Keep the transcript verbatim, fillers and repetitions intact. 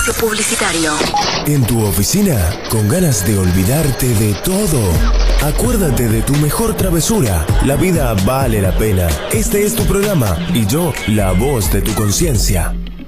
Publicitario. En tu oficina, con ganas de olvidarte de todo. Acuérdate de tu mejor travesura. La vida vale la pena. Este es tu programa y yo, la voz de tu conciencia.